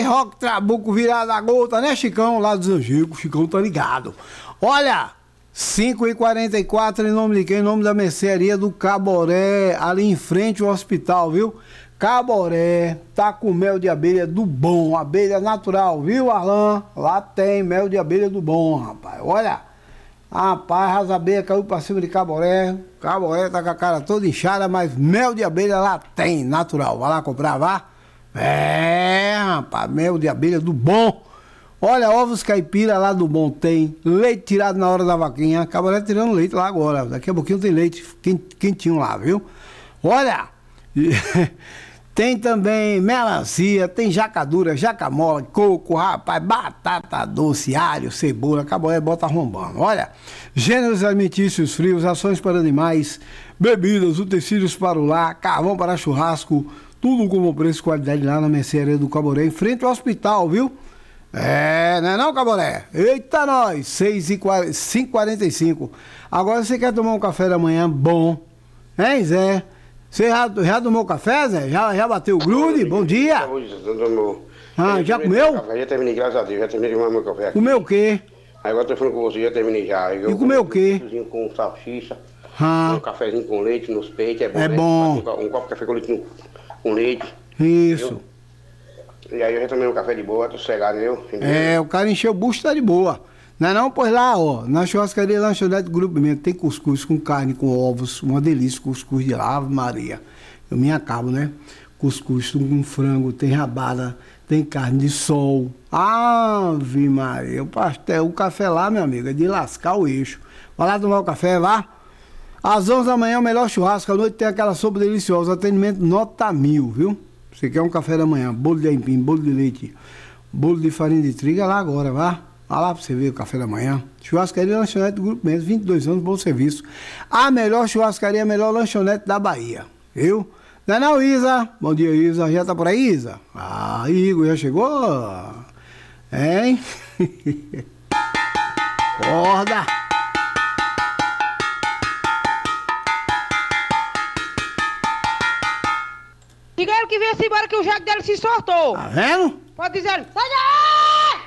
rock, trabuco, virado a gota, né, Chicão? Lá dos Angicos, Chicão tá ligado. Olha, 5h44, em nome de quem? Em nome da mercearia do Caboré, ali em frente ao hospital, viu? Caboré, tá com mel de abelha do bom, abelha natural, viu, Arlan? Lá tem mel de abelha do bom, rapaz. Olha, rapaz, as abelhas caiu pra cima de Caboré. Caboré tá com a cara toda inchada, mas mel de abelha lá tem, natural. Vai lá comprar, vá? É, rapaz, mel de abelha do bom. Olha, ovos caipira lá do bom tem. Leite tirado na hora da vaquinha. Caboré tirando leite lá agora. Daqui a pouquinho tem leite quentinho lá, viu? Olha, tem também melancia, tem jacadura, jacamola, coco, rapaz, batata doce, alho, cebola. Caboré bota arrombando. Olha, gêneros alimentícios frios, ações para animais, bebidas, utensílios para o lar, carvão para churrasco. Tudo com bom preço e qualidade lá na mercearia do Caboré, em frente ao hospital, viu? É, não é não, Caboré? Eita, nós! 5h45. Agora você quer tomar um café da manhã bom, hein, Zé? Você já tomou café, Zé? Já bateu o grude? Bom dia! Já comeu? Já terminei, graças a Deus, já terminei de tomar meu café. Comeu o quê? Agora tô falando com você, já terminei já. E comeu o quê? Com salsicha, Ah, um cafezinho com leite nos peitos, é bom, é né? bom. Um copo de café com leite, com leite. Isso. Viu? E aí eu já tomei um café de boa, tô sossegado, entendeu? É, o cara encheu o bucho, tá de boa. Não é não? Pois lá, ó, na churrascaria Lanchonete Grupo Pimenta tem cuscuz com carne, com ovos, uma delícia, cuscuz de lá, Ave Maria. Eu me acabo, né? Cuscuz com frango, tem rabada, tem carne de sol. Ave Maria, o pastel, o café lá, meu amigo, é de lascar o eixo. Vai lá tomar o café, vá. Às 11 da manhã, o melhor churrasco, à noite tem aquela sopa deliciosa, atendimento nota 1000, viu? Você quer um café da manhã, bolo de aipim, bolo de leite, bolo de farinha de trigo, é lá agora, vá. Vai lá pra você ver o café da manhã. Churrascaria Lanchonete do Grupo Mendes, 22 anos, bom serviço. A melhor churrascaria, a melhor lanchonete da Bahia, viu? Não é não, Isa? Bom dia, Isa. Já tá por aí, Isa? Ah, Igor, já chegou? Hein? Acorda! Diga ele que venha-se embora que o jaco dele se soltou. Tá vendo? Pode dizer, sai